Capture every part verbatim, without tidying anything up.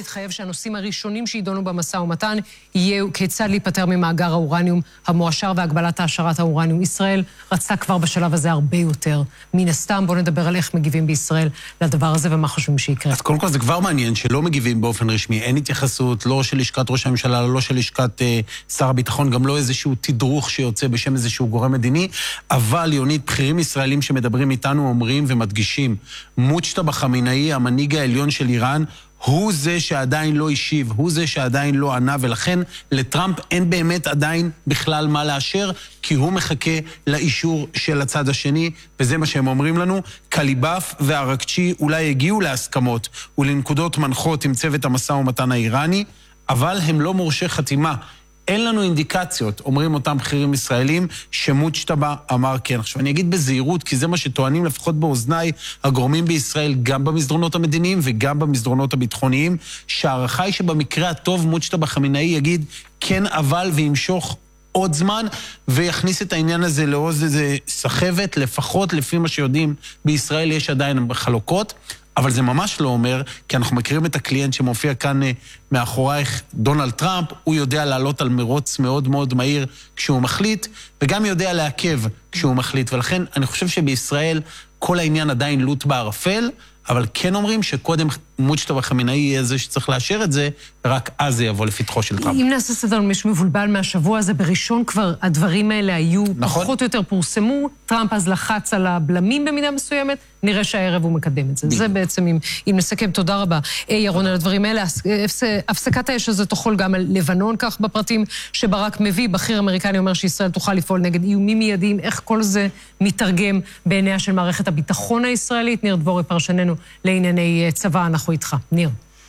התחייב שהנושאים הראשונים שידונו במשא ומתן יהיו כיצד להיפטר ממאגר האורניום המועשר והגבלת העשרת האורניום. ישראל רצתה כבר בשלב הזה הרבה יותר. מן הסתם, בואו נדבר על איך מגיבים בישראל לדבר הזה ומה חושבים שיקרה. אז קודם כל זה כבר מעניין שלא מגיבים באופן רשמי. אין התייחסות, לא של לשכת ראש הממשלה, לא של לשכת אה, שר הביטחון, גם לא איזשהו תדרוך שיוצא בשם איזשהו גורם מדיני, אבל יונית, בכירים ישראלים שמדברים איתנו אומרים ומדגישים, מוצ'טבה חמינאי, המנהיג העליון של איראן, הוא זה שעדיין לא השיב, הוא זה שעדיין לא ענה, ולכן לטראמפ אין באמת עדיין בכלל מה לאשר, כי הוא מחכה לאישור של הצד השני, וזה מה שהם אומרים לנו. קליבאף והרקצ'י אולי הגיעו להסכמות ולנקודות מנחות עם צוות המשא ומתן האיראני, אבל הם לא מורשי חתימה. אין לנו אינדיקציות, אומרים אותם בכירים ישראלים, שמוצ'טבה אמר כן. עכשיו, אני אגיד בזהירות, כי זה מה שטוענים לפחות באוזניי הגורמים בישראל, גם במסדרונות המדיניים וגם במסדרונות הביטחוניים, שהערכה היא שבמקרה הטוב מוצ'טבה חמינאי יגיד כן אבל וימשוך עוד זמן, ויכניס את העניין הזה לעוז איזה סחבת, לפחות לפי מה שיודעים, בישראל יש עדיין חלוקות, אבל זה ממש לא אומר, כי אנחנו מכירים את הקליינט שמופיע כאן מאחורייך, דונלד טראמפ, הוא יודע לעלות על מרוץ מאוד מאוד מהיר כשהוא מחליט, וגם יודע לעכב כשהוא מחליט, ולכן אני חושב שבישראל כל העניין עדיין לוט בערפל, אבל כן אומרים שקודם מוצ'טבה חמינאי יהיה זה שצריך לאשר את זה, ורק אז זה יבוא לפתחו של טראמפ. אם נעשה סדר מישהו מבולבל מהשבוע הזה, בראשון כבר הדברים האלה היו נכון? פחות או יותר פורסמו, טראמפ אז לחץ על הבלמים במידה מסוימת, נראה שהערב הוא מקדם את זה. זה בעצם, אם, אם נסכם, תודה רבה. אי, ירון, על הדברים האלה, הפסקת האש הזה תוכל גם על לבנון, כך בפרטים שברק מביא, בכיר אמריקני אומר שישראל תוכל לפעול נגד איומים מיידיים, איך כל זה מתרגם בעיניה של מערכת הביטחון הישראלית. ניר דבורי, פרשננו לענייני צבא, אנחנו איתך. ניר.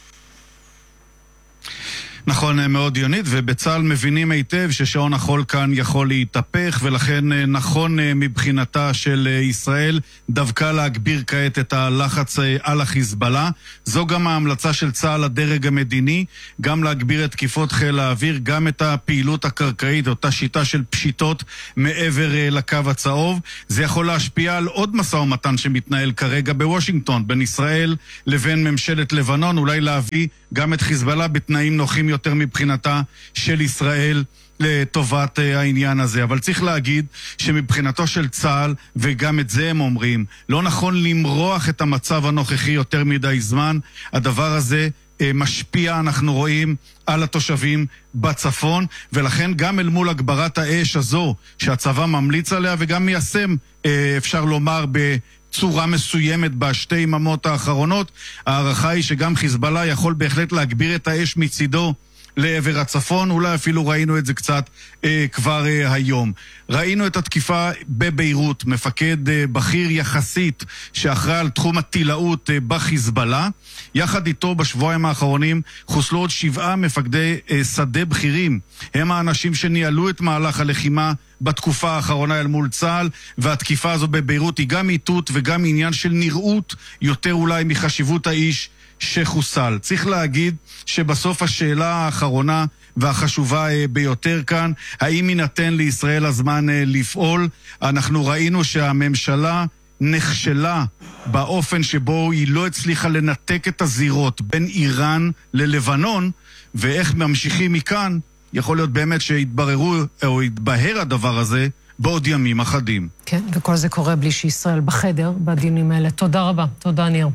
נכון מאוד יונית, ובצה"ל מבינים היטב ששעון החול כאן יכול להתהפך, ולכן נכון מבחינתה של ישראל דווקא להגביר כעת את הלחץ על החיזבאללה. זו גם ההמלצה של צה"ל לדרג המדיני, גם להגביר את תקיפות חיל האוויר, גם את הפעילות הקרקעית, אותה שיטה של פשיטות מעבר לקו הצהוב. זה יכול להשפיע על עוד משא ומתן שמתנהל כרגע בוושינגטון, בין ישראל לבין ממשלת לבנון, אולי להביא גם את חיזבאללה בתנאים נוחים יותר מבחינתה של ישראל לטובת העניין הזה. אבל צריך להגיד שמבחינתו של צה"ל, וגם את זה הם אומרים, לא נכון למרוח את המצב הנוכחי יותר מדי זמן. הדבר הזה משפיע, אנחנו רואים, על התושבים בצפון, ולכן גם אל מול הגברת האש הזו שהצבא ממליץ עליה וגם מיישם, אפשר לומר, ב... צורה מסוימת בשתי יממות האחרונות, הערכה היא שגם חיזבאללה יכול בהחלט להגביר את האש מצידו לעבר הצפון, אולי אפילו ראינו את זה קצת אה, כבר אה, היום. ראינו את התקיפה בביירות, מפקד אה, בכיר יחסית שאחראי על תחום הטילאות אה, בחיזבאללה, יחד איתו בשבועיים האחרונים חוסלו עוד שבעה מפקדי אה, שדה בכירים, הם האנשים שניהלו את מהלך הלחימה בתקופה האחרונה אל מול צה"ל, והתקיפה הזו בביירות היא גם איתות וגם עניין של נראות, יותר אולי מחשיבות האיש שחוסל. צריך להגיד שבסוף השאלה האחרונה והחשובה ביותר כאן, האם יינתן לישראל הזמן לפעול? אנחנו ראינו שהממשלה נכשלה באופן שבו היא לא הצליחה לנתק את הזירות בין איראן ללבנון, ואיך ממשיכים מכאן, יכול להיות באמת שהתבררו או התבהר הדבר הזה בעוד ימים אחדים. כן, וכל זה קורה בלי שישראל בחדר בדיונים האלה. תודה רבה, תודה ניר.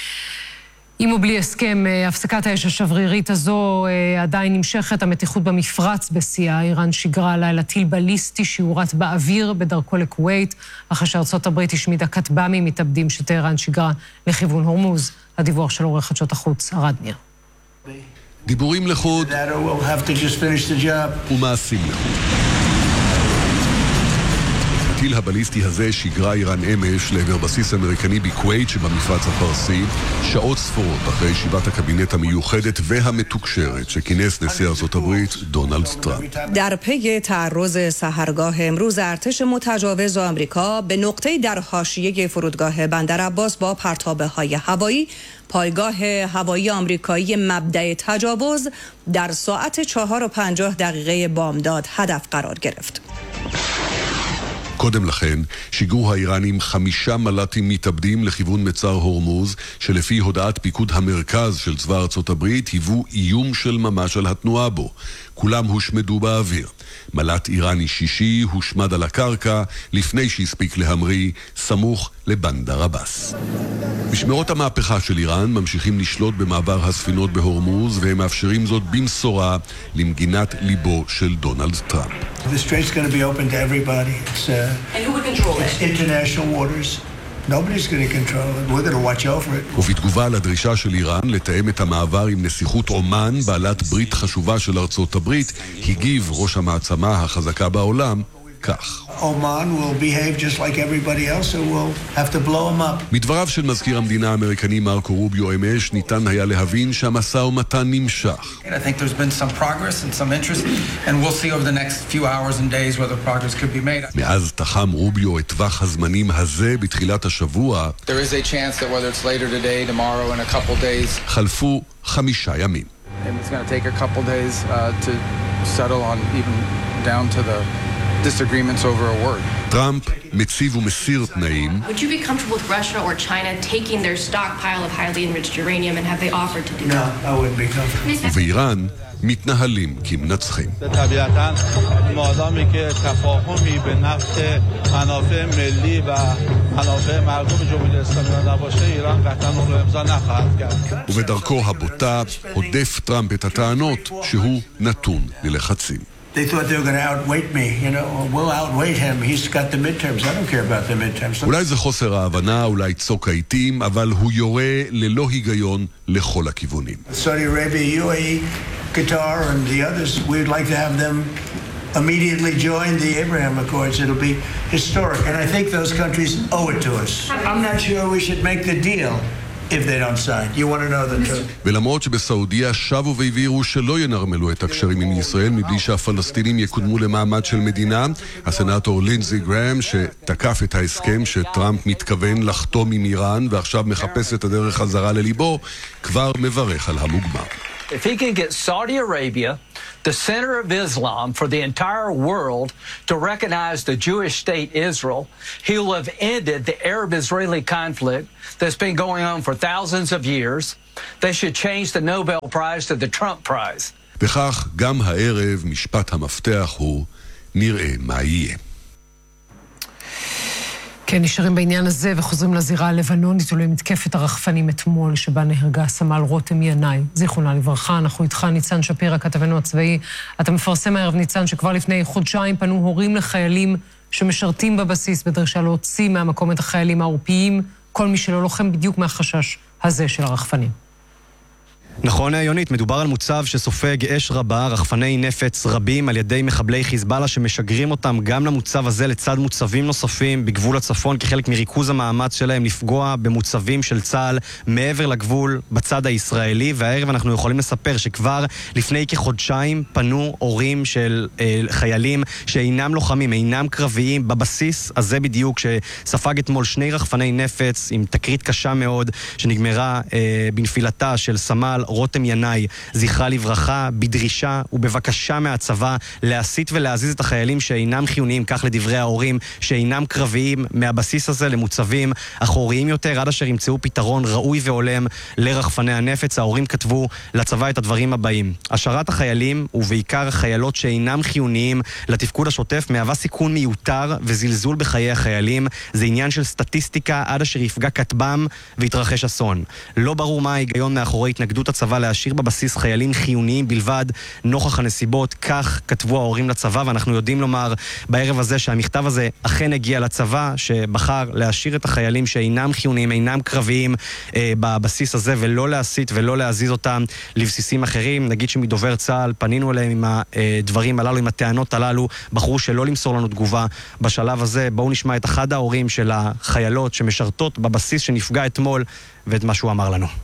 אם הוא בלי הסכם, הפסקת האש השברירית הזו עדיין נמשכת, המתיחות במפרץ בשיאה. איראן שיגרה הלילה טיל בליסטי שיורט באוויר בדרכו לכווית, אחרי שארצות הברית השמידה כטב"מים מתאבדים שטהרן שיגרה לכיוון הורמוז. הדיווח של עורך חדשות החוץ, ארד ניר. דיבורים לחוד ומעשים לחוד. הטיל הבליסטי הזה שיגרה איראן אמש לעבר בסיס אמריקני בכווית שבמפרץ הפרסי, שעות ספורות אחרי ישיבת הקבינט המיוחדת והמתוקשרת שכינס נשיא ארצות הברית דונלד טראמפ. در پی تعرض سحرگاه امروز ارتش متجاوز آمریکا به نقطه در حاشیه فرودگاه بندر عباس با پرتابه‌های هوایی پایگاه هوایی آمریکایی مبدأ تجاوز در ساعت چهار و پنجاه دقیقه بامداد هدف قرار گرفت. קודם לכן, שיגרו האיראנים חמישה מל"טים מתאבדים לכיוון מצר הורמוז, שלפי הודעת פיקוד המרכז של צבא ארצות הברית, היוו איום של ממש על התנועה בו. כולם הושמדו באוויר. מל"ט איראני שישי הושמד על הקרקע לפני שהספיק להמריא, סמוך לבנדר עבאס. משמרות המהפכה של איראן ממשיכים לשלוט במעבר הספינות בהורמוז, והם מאפשרים זאת במשורה למגינת ליבו של דונלד טראמפ. The strait's going to be open to everybody. It's, uh, and who would control it's it? international waters. Nobody's going to control it. We're going to watch over it. ובתגובה לדרישה של איראן לתאם את המעבר עם נסיכות אומן, בעלת ברית חשובה של ארצות הברית, הגיב ראש המעצמה החזקה בעולם כך. Oman will behave just like everybody else, so we'll have to blow them up. מדבריו של מזכיר המדינה האמריקני מרקו רוביו אמש, ניתן היה להבין שהמשא ומתן נמשך. I think there's been some progress and some interest, and we'll see over the next few hours and days whether progress could be made. מאז תחם רוביו את טווח הזמנים הזה בתחילת השבוע, There is a chance that whether it's later today, tomorrow, in a couple days, חלפו חמישה ימים. and it's going to take a couple days uh, to settle on even down to the disagreements over a word. טראמפ מציב ומסיר תנאים. Would you be comfortable with Russia or China taking their stockpile of highly enriched uranium and have they offered to do No, that? I wouldn't be comfortable. ובאיראן מתנהלים כמנצחים. طبیعتاً مادامی که تفاهمی به نفع منافع ملی و منافع مردم جمهوری اسلامی نباشه ایران قطعاً اون رو امضا نخواهد کرد. ובדרכו הבוטה הודף טראמפ את הטענות שהוא נתון ללחצים. They thought they were going to outweight me, you know. We'll outweight him. He's got the midterms. I don't care about the midterms. אולי זה חוסר ההבנה, אולי צוק העיתים, אבל הוא יורה ללא היגיון לכל הכיוונים. Saudi Arabia, U A E, Qatar, and the others, we'd like to have them immediately join the Abraham Accords. It'll be historic, and I think those countries owe it to us. I'm not sure we should make the deal if they don't sign. You want to know the truth. ולמרות שבסעודיה שבו והבהירו שלא ינרמלו את הקשרים עם ישראל מבלי שהפלסטינים יקודמו למעמד של מדינה, הסנאטור לינדזי גראם, שתקף את ההסכם שטראמפ מתכוון לחתום עם איראן ועכשיו מחפש את הדרך חזרה לליבו, כבר מברך על המוגמר. If he can get Saudi Arabia, the center of Islam for the entire world, to recognize the Jewish state Israel, he will have ended the Arab-Israeli conflict that's been going on for thousands of years. They should change the Nobel Prize to the Trump Prize. וכך גם הערב משפט המפתח הוא נראה מה יהיה. כן, נשארים בעניין הזה וחוזרים לזירה הלבנונית ולמתקפת הרחפנים אתמול, שבה נהרגה סמל רותם ינאי. זיכרונה לברכה, אנחנו איתך, ניצן שפירא, כתבנו הצבאי. אתה מפרסם הערב, ניצן, שכבר לפני חודשיים פנו הורים לחיילים שמשרתים בבסיס בדרישה להוציא מהמקום את החיילים העורפיים, כל מי שלא לוחם בדיוק מהחשש הזה של הרחפנים. נכון, יונית, מדובר על מוצב שסופג אש רבה, רחפני נפץ רבים על ידי מחבלי חיזבאללה שמשגרים אותם גם למוצב הזה לצד מוצבים נוספים בגבול הצפון כחלק מריכוז המאמץ שלהם לפגוע במוצבים של צה"ל מעבר לגבול בצד הישראלי. והערב אנחנו יכולים לספר שכבר לפני כחודשיים פנו הורים של אה, חיילים שאינם לוחמים, אינם קרביים בבסיס הזה בדיוק, שספג אתמול שני רחפני נפץ עם תקרית קשה מאוד שנגמרה אה, בנפילתה של סמל רותם ינאי, זכרה לברכה, בדרישה ובבקשה מהצבא להסיט ולהזיז את החיילים שאינם חיוניים, כך לדברי ההורים, שאינם קרביים מהבסיס הזה למוצבים אחוריים יותר, עד אשר ימצאו פתרון ראוי והולם לרחפני הנפץ. ההורים כתבו לצבא את הדברים הבאים: השארת החיילים ובעיקר החיילות שאינם חיוניים לתפקוד השוטף מהווה סיכון מיותר וזלזול בחיי החיילים. זה עניין של סטטיסטיקה עד אשר יפגע כתבם ויתרחש אסון. לא ברור מה ההיגיון מאחורי התנגדות הצבא להשאיר בבסיס חיילים חיוניים בלבד נוכח הנסיבות, כך כתבו ההורים לצבא. ואנחנו יודעים לומר בערב הזה שהמכתב הזה אכן הגיע לצבא, שבחר להשאיר את החיילים שאינם חיוניים, אינם קרביים אה, בבסיס הזה, ולא להסיט ולא להזיז אותם לבסיסים אחרים. נגיד שמדובר צה"ל פנינו אליהם עם הדברים הללו, עם הטענות הללו, בחרו שלא למסור לנו תגובה בשלב הזה. בואו נשמע את אחד ההורים של החיילות שמשרתות בבסיס שנפגע אתמול ואת מה שהוא אמר לנו.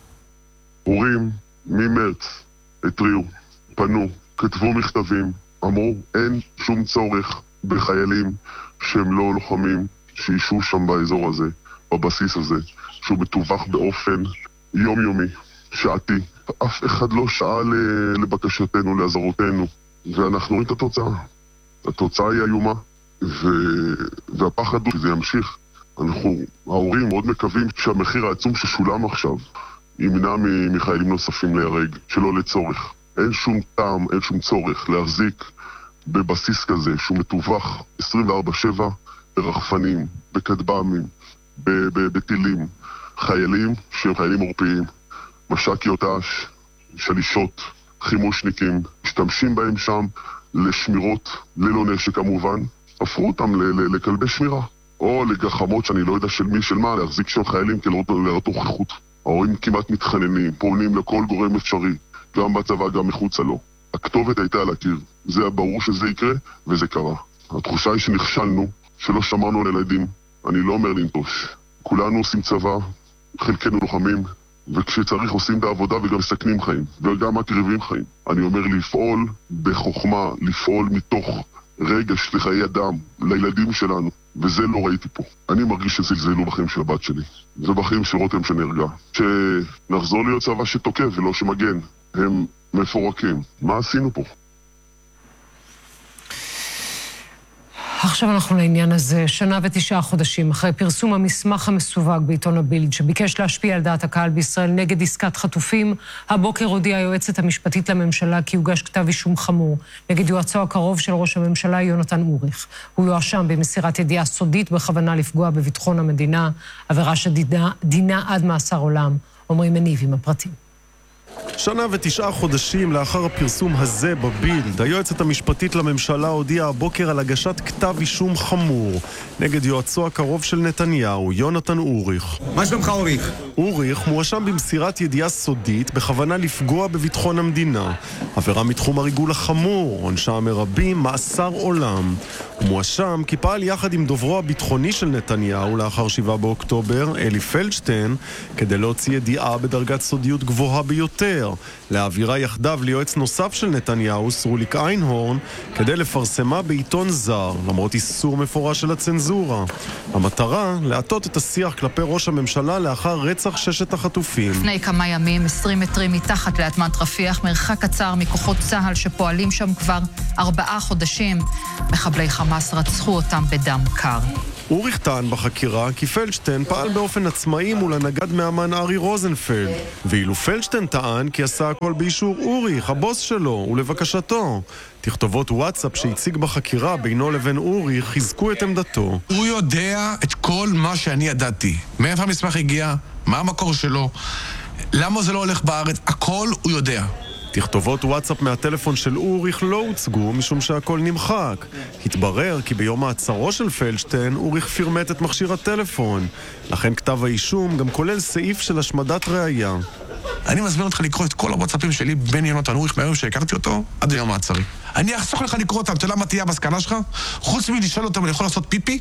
הורים ממרץ התריעו, פנו, כתבו מכתבים, אמרו אין שום צורך בחיילים שהם לא לוחמים שישו שם באזור הזה, בבסיס הזה, שהוא מטווח באופן יומיומי, שעתי. אף אחד לא שאל לבקשתנו, לעזרותנו, ואנחנו רואים את התוצאה. התוצאה היא איומה. ו... והפחד הוא שזה ימשיך. אנחנו, ההורים מאוד מקווים שהמחיר העצום ששולם עכשיו ימנע מחיילים נוספים להיהרג, שלא לצורך. אין שום טעם, אין שום צורך להחזיק בבסיס כזה שהוא מטווח עשרים וארבע שבע ברחפנים, בכטב"מים, בטילים. חיילים שהם חיילים עורפיים, מש"קיות אש, שלישות, חימושניקים, משתמשים בהם שם לשמירות ללא נשק כמובן, הפכו אותם לכלבי שמירה. או לגחמות שאני לא יודע של מי של מה, להחזיק שם חיילים כלראות הוכחות. ההורים כמעט מתחננים, פונים לכל גורם אפשרי, גם בצבא, גם מחוצה לו. הכתובת הייתה על הקיר. זה היה ברור שזה יקרה, וזה קרה. התחושה היא שנכשלנו, שלא שמענו על ילדים. אני לא אומר לנטוש. כולנו עושים צבא, חלקנו לוחמים, וכשצריך עושים את העבודה וגם מסכנים חיים, וגם מקריבים חיים. אני אומר לפעול בחוכמה, לפעול מתוך רגש לחיי אדם, לילדים שלנו. וזה לא ראיתי פה. אני מרגיש שזלזלו בחיים של הבת שלי. זה בחיים של רותם שנהרגה. שנחזור להיות צבא שתוקף ולא שמגן. הם מפורקים. מה עשינו פה? עכשיו אנחנו לעניין הזה, שנה ותשעה חודשים אחרי פרסום המסמך המסווג בעיתון הבילד, שביקש להשפיע על דעת הקהל בישראל נגד עסקת חטופים, הבוקר הודיעה היועצת המשפטית לממשלה כי יוגש כתב אישום חמור נגד יועצו הקרוב של ראש הממשלה יונתן אוריך. הוא יואשם במסירת ידיעה סודית בכוונה לפגוע בביטחון המדינה, עבירה שדינה עד מאסר עולם. אומרים מניב עם הפרטים. שנה ותשעה חודשים לאחר הפרסום הזה בבילד, היועצת המשפטית לממשלה הודיעה הבוקר על הגשת כתב אישום חמור נגד יועצו הקרוב של נתניהו, יונתן אוריך. מה שלומך אוריך? אוריך מואשם במסירת ידיעה סודית בכוונה לפגוע בביטחון המדינה. עבירה מתחום הריגול החמור, עונשה המרבי, מאסר עולם. הוא מואשם כי פעל יחד עם דוברו הביטחוני של נתניהו לאחר שבעה באוקטובר, אלי פלדשטיין, כדי להוציא ידיעה בדרגת סודיות גבוהה ביותר, להעבירה יחדיו ליועץ נוסף של נתניהו, סרוליק איינהורן, כדי לפרסמה בעיתון זר, למרות איסור מפורש של הצנזורה. המטרה, להטות את השיח כלפי ראש הממשלה לאחר רצח ששת החטופים. לפני כמה ימים, עשרים מטרים מתחת לאדמת רפיח, מרחק קצר מכוחות צה"ל שפועלים שם כבר ארבעה חודשים. מחבלי חמאס רצחו אותם בדם קר. אוריך טען בחקירה כי פלדשטיין פעל באופן עצמאי מול הנגד מאמן ארי רוזנפלד, ואילו פלדשטיין טען כי עשה הכל באישור אוריך, הבוס שלו, ולבקשתו. תכתובות וואטסאפ שהציג בחקירה בינו לבין אוריך חיזקו את עמדתו. הוא יודע את כל מה שאני ידעתי. מאיפה המסמך הגיע? מה המקור שלו? למה זה לא הולך בארץ? הכל הוא יודע. תכתובות וואטסאפ מהטלפון של אוריך לא הוצגו משום שהכל נמחק. התברר כי ביום מעצרו של פלדשטיין אוריך פירמט את מכשיר הטלפון. לכן כתב האישום גם כולל סעיף של השמדת ראייה. אני מזמין אותך לקרוא את כל הוואטסאפים שלי בין יונתן אוריך מהיום שהכרתי אותו עד היום מעצרי. אני אחסוך לך לקרוא אותם, אתה יודע מה תהיה המסקנה שלך? חוץ מלשאול אותם אני יכול לעשות פיפי?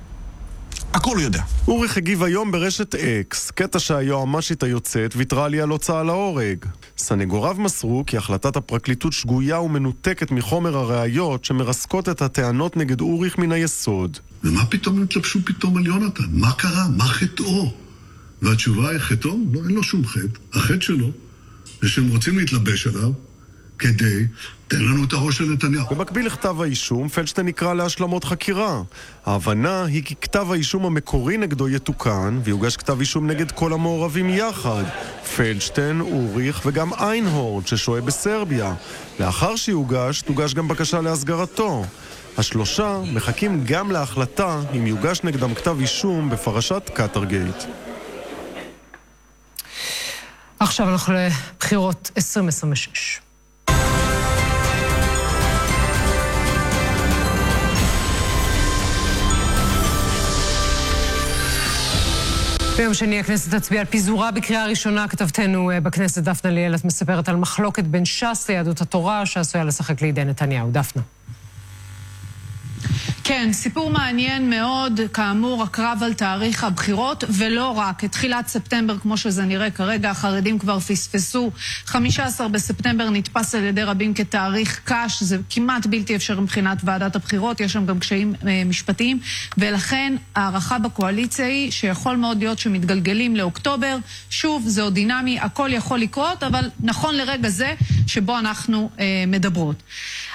הכל הוא יודע. אוריך הגיב היום ברשת אקס, קטע שהיועמ"שית היוצאת ויתרה לי על הוצאה להורג. סנגוריו מסרו כי החלטת הפרקליטות שגויה ומנותקת מחומר הראיות שמרסקות את הטענות נגד אוריך מן היסוד. ומה פתאום הם התלבשו פתאום על יונתן? מה קרה? מה חטאו? והתשובה היא חטאו? לא, אין לו שום חטא. החטא שלו זה שהם רוצים להתלבש עליו כדי, תן לנו את הראש של נתניהו. במקביל לכתב האישום, פלדשטיין נקרא להשלמות חקירה. ההבנה היא כי כתב האישום המקורי נגדו יתוקן, ויוגש כתב אישום נגד כל המעורבים יחד. פלדשטיין, אוריך וגם איינהורן ששוהה בסרביה. לאחר שיוגש, תוגש גם בקשה להסגרתו. השלושה מחכים גם להחלטה אם יוגש נגדם כתב אישום בפרשת קטרגייט. עכשיו אנחנו לבחירות עשרים עשרים ושש. ביום שני הכנסת תצביע על פיזורה בקריאה ראשונה. כתבתנו בכנסת דפנה ליאל, את מספרת על מחלוקת בין ש"ס ליהדות התורה שעשויה לשחק לידי נתניהו. דפנה. כן, סיפור מעניין מאוד, כאמור, הקרב על תאריך הבחירות, ולא רק. את תחילת ספטמבר, כמו שזה נראה כרגע, החרדים כבר פספסו. חמישה עשר בספטמבר נתפס על ידי רבים כתאריך קש, זה כמעט בלתי אפשר מבחינת ועדת הבחירות, יש שם גם קשיים אה, משפטיים, ולכן הערכה בקואליציה היא שיכול מאוד להיות שמתגלגלים לאוקטובר. שוב, זה עוד דינמי, הכל יכול לקרות, אבל נכון לרגע זה שבו אנחנו אה, מדברות.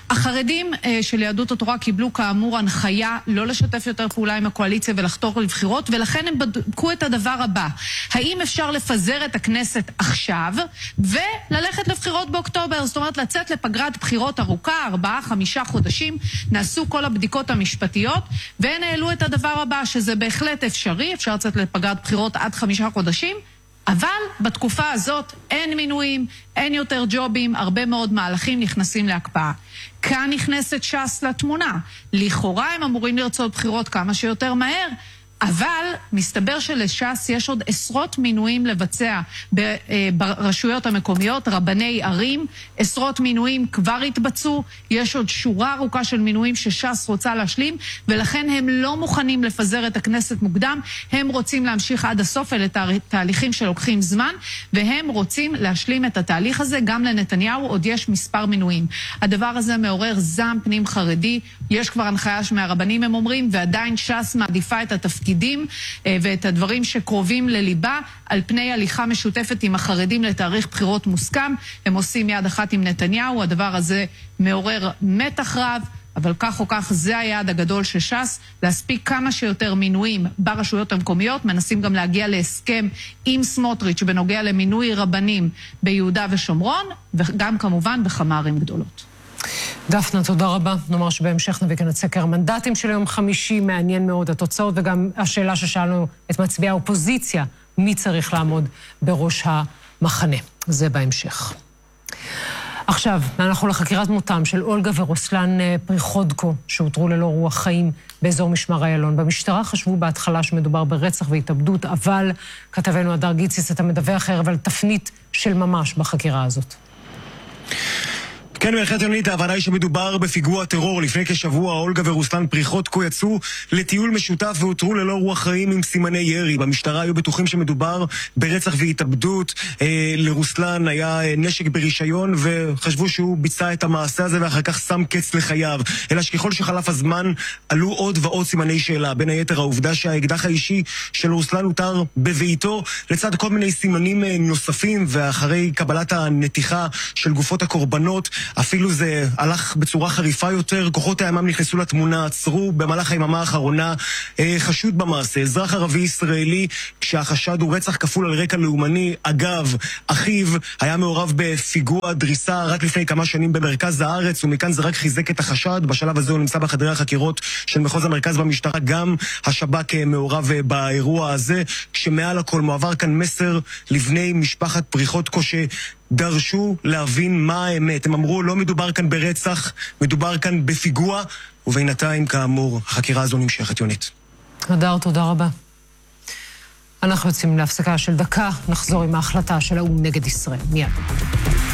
החרדים של יהדות התורה קיבלו כאמור הנחיה לא לשתף יותר פעולה עם הקואליציה ולחתור לבחירות, ולכן הם בדקו את הדבר הבא. האם אפשר לפזר את הכנסת עכשיו וללכת לבחירות באוקטובר? זאת אומרת, לצאת לפגרת בחירות ארוכה, ארבעה, חמישה חודשים, נעשו כל הבדיקות המשפטיות, והן העלו את הדבר הבא, שזה בהחלט אפשרי, אפשר לצאת לפגרת בחירות עד חמישה חודשים, אבל בתקופה הזאת אין מינויים, אין יותר ג'ובים, הרבה מאוד מהלכים נכנסים להקפאה. כאן נכנסת ש"ס לתמונה. לכאורה הם אמורים לרצות בחירות כמה שיותר מהר, אבל מסתבר שלש"ס יש עוד עשרות מינויים לבצע ברשויות המקומיות, רבני ערים, עשרות מינויים כבר התבצעו, יש עוד שורה ארוכה של מינויים שש"ס רוצה להשלים, ולכן הם לא מוכנים לפזר את הכנסת מוקדם, הם רוצים להמשיך עד הסוף, אלה תהליכים שלוקחים זמן, והם רוצים להשלים את התהליך הזה, גם לנתניהו עוד יש מספר מינויים. הדבר הזה מעורר זעם פנים חרדי, יש כבר הנחיה מהרבנים הם אומרים, ועדיין ש"ס מעדיפה את התפקיד ואת הדברים שקרובים לליבה על פני הליכה משותפת עם החרדים לתאריך בחירות מוסכם. הם עושים יד אחת עם נתניהו, הדבר הזה מעורר מתח רב, אבל כך או כך זה היעד הגדול של ש"ס, להספיק כמה שיותר מינויים ברשויות המקומיות, מנסים גם להגיע להסכם עם סמוטריץ' בנוגע למינוי רבנים ביהודה ושומרון, וגם כמובן בכמה ערים גדולות. דפנה, תודה רבה. נאמר שבהמשך נביא כאן את סקר המנדטים של יום חמישי, מעניין מאוד התוצאות, וגם השאלה ששאלנו את מצביעי האופוזיציה, מי צריך לעמוד בראש המחנה. זה בהמשך. עכשיו, אנחנו לחקירת מותם של אולגה ורוסלן פריחודקו, שהותרו ללא רוח חיים באזור משמר איילון. במשטרה חשבו בהתחלה שמדובר ברצח והתאבדות, אבל כתבנו הדר גיציס את המדווח הערב על תפנית של ממש בחקירה הזאת. כן, בהחלט יונית, ההבנה היא שמדובר בפיגוע טרור. לפני כשבוע אולגה ורוסלן פריחודקו יצאו לטיול משותף והותרו ללא רוח חיים עם סימני ירי. במשטרה היו בטוחים שמדובר ברצח והתאבדות. אה, לרוסלן היה נשק ברישיון וחשבו שהוא ביצע את המעשה הזה ואחר כך שם קץ לחייו. אלא שככל שחלף הזמן עלו עוד ועוד סימני שאלה. בין היתר העובדה שהאקדח האישי של רוסלן הותר בביתו לצד כל מיני סימנים נוספים, ואחרי קבלת הנתיחה של גופות הקורבנות אפילו זה הלך בצורה חריפה יותר. כוחות הימ"מ נכנסו לתמונה, עצרו במהלך היממה האחרונה אה, חשוד במעשה, אזרח ערבי ישראלי, כשהחשד הוא רצח כפול על רקע לאומני. אגב, אחיו היה מעורב בפיגוע דריסה רק לפני כמה שנים במרכז הארץ, ומכאן זה רק חיזק את החשד. בשלב הזה הוא נמצא בחדרי החקירות של מחוז המרכז במשטרה, גם השב"כ מעורב באירוע הזה, כשמעל הכל מועבר כאן מסר לבני משפחת פריחודקו ש... דרשו להבין מה האמת. הם אמרו, לא מדובר כאן ברצח, מדובר כאן בפיגוע, ובינתיים, כאמור, החקירה הזו נמשכת. יונית. הדר, תודה רבה. אנחנו יוצאים להפסקה של דקה, נחזור עם ההחלטה של האו"ם נגד ישראל. מיד.